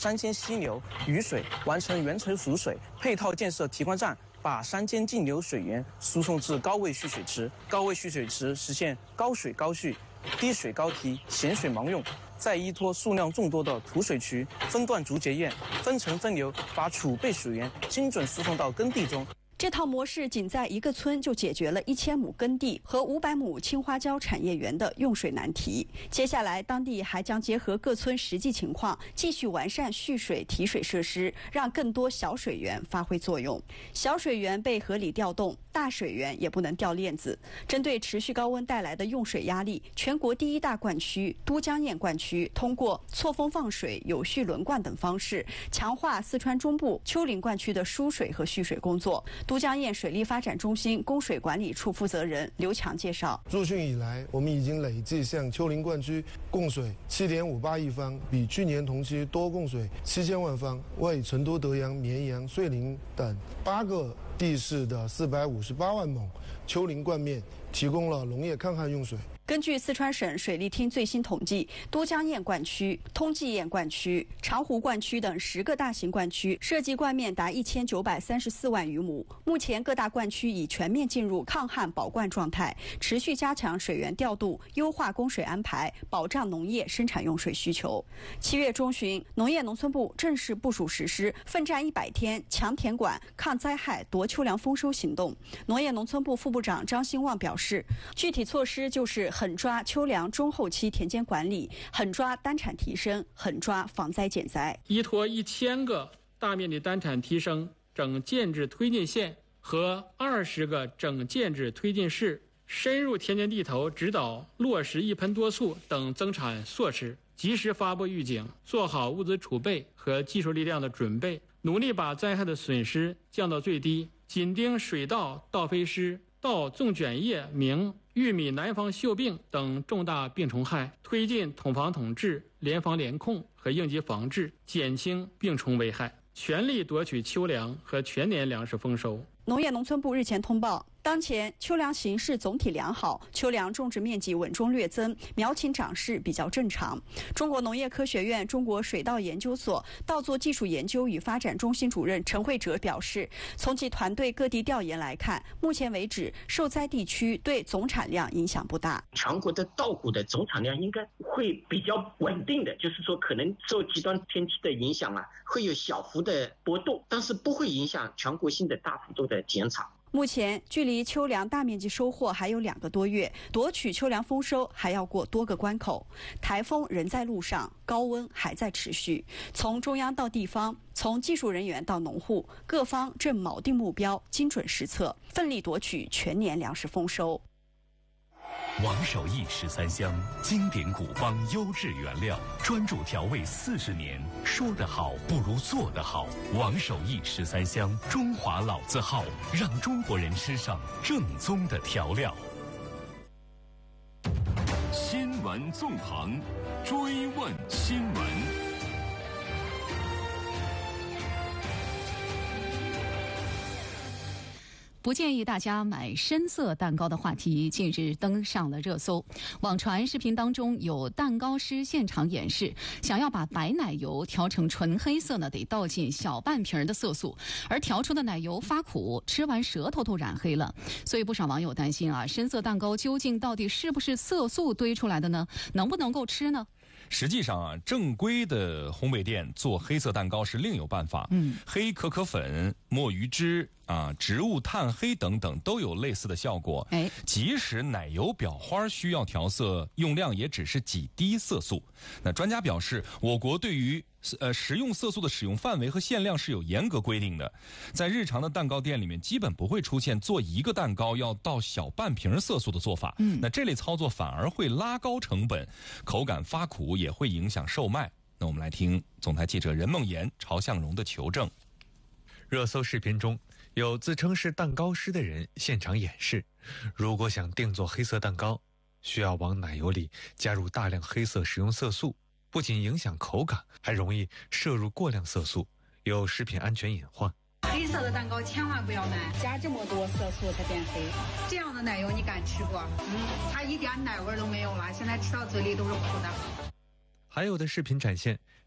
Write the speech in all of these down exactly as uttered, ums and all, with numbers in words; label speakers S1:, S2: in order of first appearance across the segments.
S1: 山间溪流、雨水，完成源头储水，配套建设提灌站，把山间径流水源输送至高位蓄水池。高位蓄水池实现高水高蓄、低水高提、咸水盲用。再依托数量众多的土水渠，分段逐节堰、分层分流，把储备水源精准输送到耕地中。
S2: 这套模式仅在一个村就解决了一千亩耕地和五百亩青花椒产业园的用水难题。接下来，当地还将结合各村实际情况，继续完善蓄水提水设施，让更多小水源发挥作用。小水源被合理调动，大水源也不能掉链子。针对持续高温带来的用水压力，全国第一大灌区都江堰灌区通过错峰放水、有序轮灌等方式，强化四川中部丘陵灌区的输水和蓄水工作。都江堰水利发展中心供水管理处负责人刘强介绍，
S3: 入汛以来，我们已经累计向丘陵灌区供水 七点五八亿方，比去年同期多供水七千万方，为成都、德阳、绵阳、遂宁等八个地市的四百五十八万亩丘陵灌面提供了农业抗旱用水。
S2: 根据四川省水利厅最新统计，都江堰灌区、通济堰灌区、长湖灌区等十个大型灌区涉及灌面达一千九百三十四万余亩。目前各大灌区已全面进入抗旱保灌状态，持续加强水源调度，优化供水安排，保障农业生产用水需求。七月中旬，农业农村部正式部署实施奋战一百天强田管、抗灾害、夺秋粮丰收行动。农业农村部副部长张兴旺表示，具体措施就是狠抓秋粮中后期田间管理，狠抓单产提升，狠抓防灾减灾。
S4: 依托一千个大面积单产提升整建制推进线和二十个整建制推进市，深入田间地头指导落实一盆多促等增产措施，及时发布预警，做好物资储备和技术力量的准备，努力把灾害的损失降到最低。紧盯水稻、稻飞虱、稻纵卷叶鸣、玉米南方锈病等重大病虫害，推进统防统治、联防联控和应急防治，减轻病虫危害，全力夺取秋粮和全年粮食丰收。
S2: 农业农村部日前通报，当前秋粮形势总体良好，秋粮种植面积稳中略增，苗情长势比较正常。中国农业科学院中国水稻研究所稻作技术研究与发展中心主任陈慧哲表示，从其团队各地调研来看，目前为止受灾地区对总产量影响不大。
S5: 全国的稻谷的总产量应该会比较稳定的，就是说可能受极端天气的影响啊，会有小幅的波动，但是不会影响全国性的大幅度的减产。
S2: 目前距离秋粮大面积收获还有两个多月，夺取秋粮丰收还要过多个关口。台风仍在路上，高温还在持续。从中央到地方，从技术人员到农户，各方正锚定目标，精准施策，奋力夺取全年粮食丰收。
S6: 王守义十三香，经典古方优质原料，专注调味四十年。说得好不如做得好。王守义十三香，中华老字号，让中国人吃上正宗的调料。新闻纵横，追问新闻。
S7: 不建议大家买深色蛋糕的话题近日登上了热搜。网传视频当中有蛋糕师现场演示，想要把白奶油调成纯黑色呢，得倒进小半瓶的色素，而调出的奶油发苦，吃完舌头都染黑了。所以不少网友担心啊，深色蛋糕究竟到底是不是色素堆出来的呢？能不能够吃呢？
S8: 实际上啊，正规的烘焙店做黑色蛋糕是另有办法。嗯，黑可可粉、墨鱼汁啊、植物炭黑等等都有类似的效果。哎，即使奶油裱花需要调色，用量也只是几滴色素。那专家表示，我国对于呃，食用色素的使用范围和限量是有严格规定的，在日常的蛋糕店里面，基本不会出现做一个蛋糕要倒小半瓶色素的做法。嗯，那这类操作反而会拉高成本，口感发苦，也会影响售卖。那我们来听总台记者任梦妍、曹向荣的求证。
S9: 热搜视频中有自称是蛋糕师的人现场演示，如果想定做黑色蛋糕，需要往奶油里加入大量黑色食用色素，不仅影响口感，还容易摄入过量色素，有食品安全隐患。
S10: 黑色的蛋糕千万不要买，加这么多色素才变黑。这样的奶油你敢吃不？嗯，它一点奶味都没有了，现在吃到嘴里都是苦的。
S9: 还有的视频展现，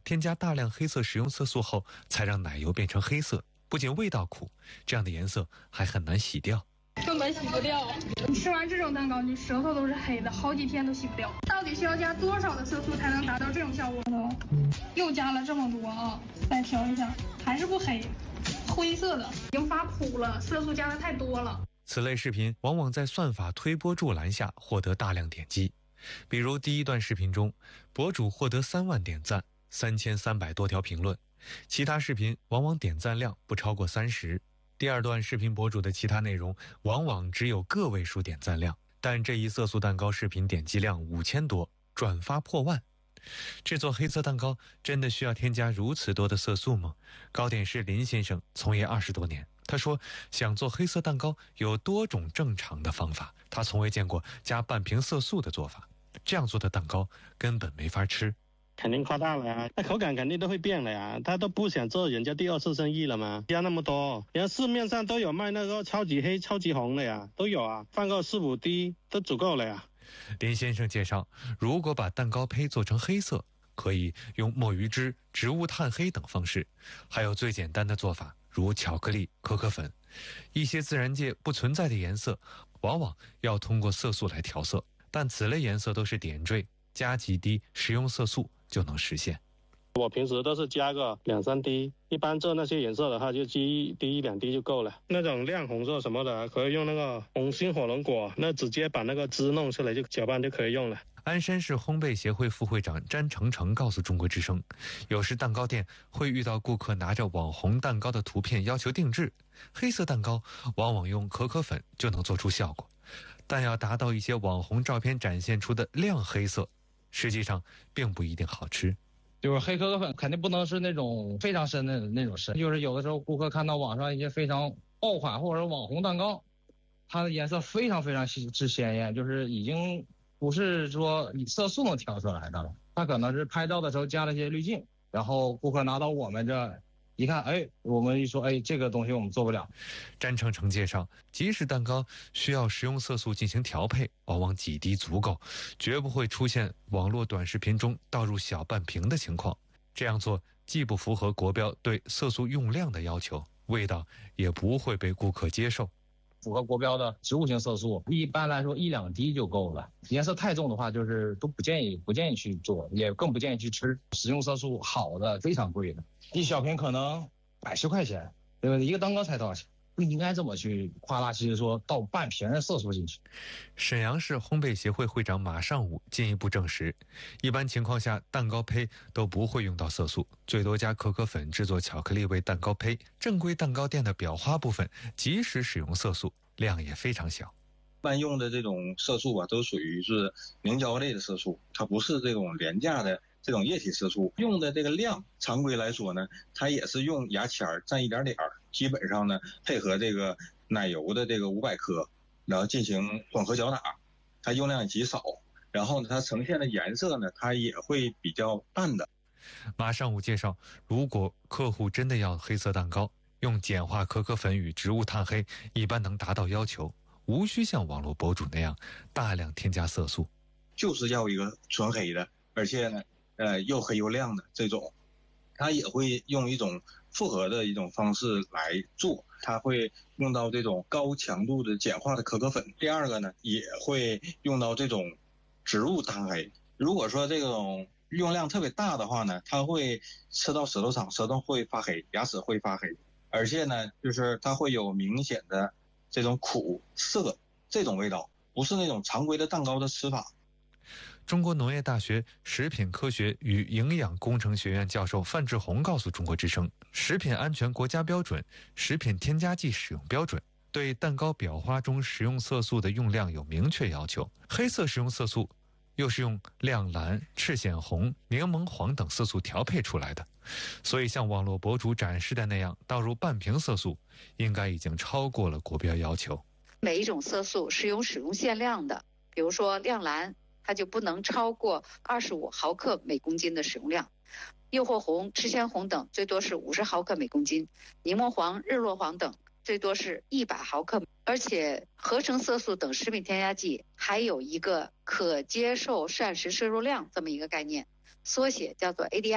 S9: 添加大量黑色食用色素后，才让奶油变成黑色，不仅味道苦，这样的颜色还很难洗掉。
S11: 根本洗不掉，你吃完这种蛋糕，你舌头都是黑的，好几天都洗不掉。到底需要加多少的色素才能达到这种效果呢？又加了这么多啊！再调一下，还是不黑，灰色的，已经发苦了，色素加的太多了。
S9: 此类视频往往在算法推波助澜下获得大量点击，比如第一段视频中，博主获得三万点赞，三千三百多条评论，其他视频往往点赞量不超过三十。第二段视频博主的其他内容往往只有个位数点赞量，但这一色素蛋糕视频点击量五千多，转发破万。制作黑色蛋糕真的需要添加如此多的色素吗？糕点师林先生从业二十多年，他说想做黑色蛋糕有多种正常的方法，他从未见过加半瓶色素的做法，这样做的蛋糕根本没法吃。
S12: 肯定夸大了呀，那口感肯定都会变了呀，他都不想做人家第二次生意了吗？加那么多，人家市面上都有卖那个超级黑、超级红的呀，都有啊，放个四五滴都足够了呀。
S9: 林先生介绍，如果把蛋糕胚做成黑色，可以用墨鱼汁、植物炭黑等方式，还有最简单的做法，如巧克力、可可粉，一些自然界不存在的颜色，往往要通过色素来调色，但此类颜色都是点缀，加几滴食用色素就能实现。
S12: 我平时都是加个两三滴，一般做那些颜色的话就滴一滴一两滴就够了。那种亮红色什么的可以用那个红心火龙果，那直接把那个汁弄出来就搅拌就可以用了。
S9: 鞍山市烘焙协会副会长詹成成告诉中国之声，有时蛋糕店会遇到顾客拿着网红蛋糕的图片要求定制，黑色蛋糕往往用可可粉就能做出效果，但要达到一些网红照片展现出的亮黑色，实际上并不一定好吃。
S13: 就是黑可可粉肯定不能是那种非常深的那种深，就是有的时候顾客看到网上一些非常爆款或者网红蛋糕，它的颜色非常非常之鲜艳，就是已经不是说你色素能调出来的了，它可能是拍照的时候加了一些滤镜，然后顾客拿到我们这一看，哎，我们一说，哎，这个东西我们做不了。
S9: 詹成成介绍，即使蛋糕需要食用色素进行调配，往往几滴足够，绝不会出现网络短视频中倒入小半瓶的情况。这样做既不符合国标对色素用量的要求，味道也不会被顾客接受。
S13: 符合国标的植物性色素，一般来说一两滴就够了。颜色太重的话，就是都不建议不建议去做，也更不建议去吃。食用色素好的非常贵的，一小瓶可能百十块钱，对不对？一个蛋糕才多少钱？不应该这么去夸大其实说倒半瓶的色素进去。
S9: 沈阳市烘焙协会会长马尚武进一步证实，一般情况下蛋糕胚都不会用到色素，最多加可可粉制作巧克力味蛋糕胚。正规蛋糕店的裱花部分即使使用色素，量也非常小。
S14: 一般用的这种色素啊，都属于是凝胶类的色素，它不是这种廉价的这种液体色素。用的这个量，常规来说呢，它也是用牙签蘸一点点儿，基本上呢配合这个奶油的这个五百克，然后进行混合搅打，它用量极少，然后呢它呈现的颜色呢，它也会比较淡的。
S9: 马尚武介绍，如果客户真的要黑色蛋糕，用碱化可可粉与植物炭黑一般能达到要求，无需像网络博主那样大量添加色素，
S14: 就是要一个纯黑的，而且呢，呃，又黑又亮的这种，它也会用一种复合的一种方式来做，它会用到这种高强度的碱化的可可粉。第二个呢，也会用到这种植物炭黑。如果说这种用量特别大的话呢，它会吃到舌头上，舌头会发黑，牙齿会发黑。而且呢，就是它会有明显的这种苦涩这种味道，不是那种常规的蛋糕的吃法。
S9: 中国农业大学食品科学与营养工程学院教授范志红告诉中国之声，食品安全国家标准、食品添加剂使用标准对蛋糕裱花中食用色素的用量有明确要求。黑色食用色素又是用亮蓝、赤藓红、柠檬黄等色素调配出来的，所以像网络博主展示的那样倒入半瓶色素，应该已经超过了国标要求。
S15: 每一种色素是有使用限量的，比如说亮蓝，它就不能超过二十五毫克每公斤的使用量，诱惑红、赤藓红等最多是五十毫克每公斤，柠檬黄、日落黄等最多是一百毫克。而且合成色素等食品添加剂还有一个可接受膳食摄入量这么一个概念，缩写叫做 A D I。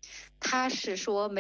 S15: 它是说每